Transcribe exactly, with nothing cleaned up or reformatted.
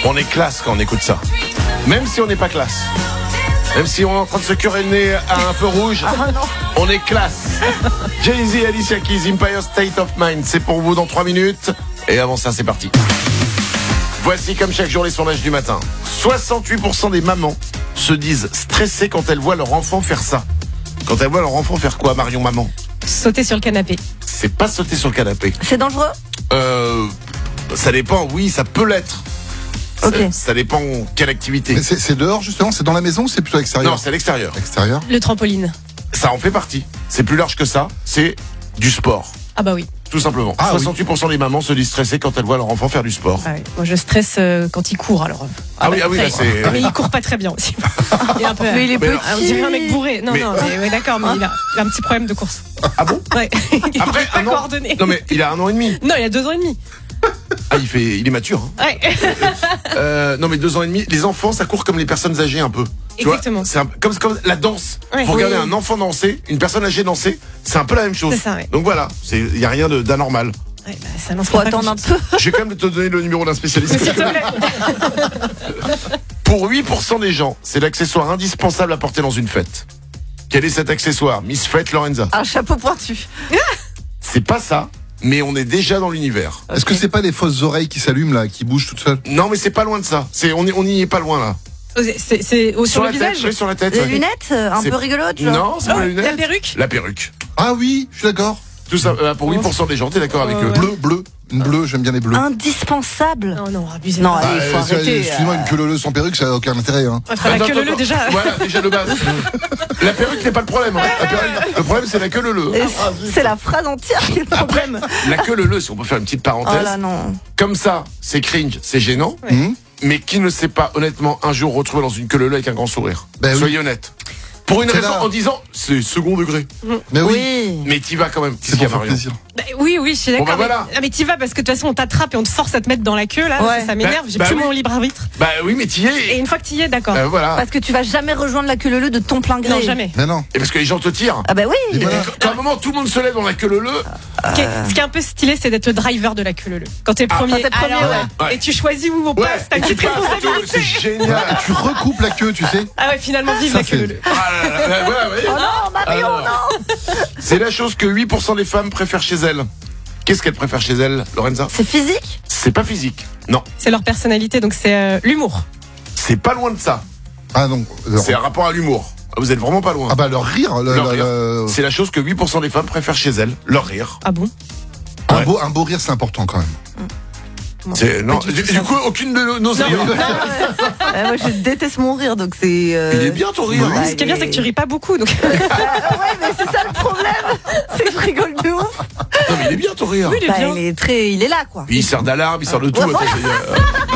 On est classe quand on écoute ça. Même si on n'est pas classe. Même si on est en train de se curer le nez à un feu rouge, Ah non. on est classe. Jay-Z, Alicia Keys, Empire State of Mind. C'est pour vous dans trois minutes. Et avant ça, c'est parti. Voici comme chaque jour les sondages du matin. soixante-huit pour cent des mamans se disent stressées quand elles voient leur enfant faire ça. Quand elles voient leur enfant faire quoi, Marion Maman? Sauter sur le canapé. C'est pas sauter sur le canapé. C'est dangereux? Euh, ça dépend, oui, ça peut l'être. Ok. Ça, ça dépend quelle activité. Mais c'est, c'est dehors justement, c'est dans la maison ou c'est plutôt à l'extérieur? Non, c'est à l'extérieur. Extérieur. Le trampoline. Ça en fait partie. C'est plus large que ça. C'est du sport. Ah bah oui. Tout simplement. Ah, soixante-huit pour cent des mamans se disent stressées quand elles voient leur enfant faire du sport. Ah oui. Moi je stresse euh, quand il court alors. Ah oui, ah oui, là, après, c'est- Mais il court pas très bien aussi. Il est un peu. Mais il est Mais petit. non, On dirait un mec bourré. Non, Mais- non, mais ouais, d'accord, mais il a, il a un petit problème de course. Ah bon? Ouais. Il Après, est pas un an- coordonné. Non mais il a un an et demi. Non, il a deux ans et demi. Ah, il fait, il est mature. Hein. Ouais. Euh, non mais deux ans et demi. Les enfants, ça court comme les personnes âgées un peu. Tu vois, Exactement. c'est un- comme, comme la danse. Ouais. Vous regardez Oui. un enfant danser, une personne âgée danser, c'est un peu la même chose. C'est ça, ouais. Donc voilà, il y a rien de- d'anormal. Ouais, bah, ça n'en Faut fait pas attendre un confiance. peu. Je vais quand même te donner le numéro d'un spécialiste. S'il te plaît. Pour huit pour cent des gens, c'est l'accessoire indispensable à porter dans une fête. Quel est cet accessoire, Miss Fête Lorenza? Un chapeau pointu. C'est pas ça, mais on est déjà dans l'univers. Est-ce que c'est pas les fausses oreilles qui s'allument là, qui bougent toutes seules? Non, mais c'est pas loin de ça. C'est, on, est, on y est pas loin là. C'est, c'est au- sur, la le visage. tête, oui, sur la tête. Les ouais. lunettes, euh, un C'est- peu rigolotes, genre. Non, c'est Oh, pas les lunettes. la perruque. La perruque. Ah oui, je suis d'accord. Tout ça, euh, pour huit pour cent des gens, t'es d'accord avec Ouais, eux? ouais. Bleu, bleu, une bleue, j'aime bien les bleus. Indispensable. Non, non, abusé. Non, Ouais, allez, faut euh, arrêter. excuse-moi, une queue leu sans perruque, ça n'a aucun intérêt. Hein. enfin, la Attends, queue leu attends, déjà. Voilà, déjà de base. La perruque n'est pas le problème. hein. La perruque- le problème, c'est la queue leu. Et c'est la phrase entière qui est le problème. La queue leu, si on peut faire une petite Oh parenthèse. là non. Comme ça, c'est cringe, c'est gênant. Ouais. Hum Mais qui ne s'est pas, honnêtement, un jour retrouvé dans une queue leu avec un grand sourire? Ben oui. Soyez honnête. Pour une C'est raison, là. en disant, c'est second degré. Mais oui, Oui. Mais t'y vas quand même. c'est pour faire plaisir. Bah, oui, oui, je suis Bon, d'accord. bah, voilà. mais, ah, mais t'y vas parce que de toute façon on t'attrape et on te force à te mettre dans la queue là. Ouais. Ça, ça m'énerve. Bah, J'ai bah plus oui. mon libre arbitre. Bah oui, mais t'y es. Et une fois que t'y es, d'accord. Euh, voilà. Parce que tu vas jamais rejoindre la queue leu de ton plein gré. Non, jamais. Mais non. Et parce que les gens te tirent. Ah bah oui. Et voilà. Quand à un moment tout le monde se lève dans la queue leu, Ce qui, est, ce qui est un peu stylé, c'est d'être le driver de la queue leu. Quand t'es Ah, premier, quand t'es premier, alors, ouais. Ouais. et tu choisis où on ouais, passe, t'as et une tu petite passes et tout, responsabilité. c'est génial. Et tu recoupes la queue, tu sais. Ah ouais, finalement, vive Ça, la queue c'est- leu. Ah là là là, voilà, ouais. Oh non, Marion, Alors, non. C'est la chose que huit pour cent des femmes préfèrent chez elles. Qu'est-ce qu'elles préfèrent chez elles, Lorenza? C'est physique? C'est pas physique. Non, C'est leur personnalité, donc c'est euh, l'humour. c'est pas loin de ça. Ah non. leur- C'est un rapport à l'humour. Vous êtes vraiment pas loin. Ah bah leur rire, le- Leur le- rire. le- C'est la chose que huit pour cent des femmes préfèrent chez elles, leur rire. Ah bon? un, Ouais. beau, un beau rire, c'est important quand même. C'est, non, du du, tout du ça. coup, aucune de nos, nos rires. Euh, Moi, je déteste mon rire, donc c'est. euh, Il est bien ton rire. Bah, Ce qui est bien, c'est que tu ris pas beaucoup, donc. Ah ouais, mais c'est ça le problème. C'est que je rigole de ouf. Non, mais il est bien ton rire. Oui, il est Bah, bien. il est très, il est là, quoi. Puis il sert d'alarme, il sert de tout. Ouais, Attends, c'est, euh,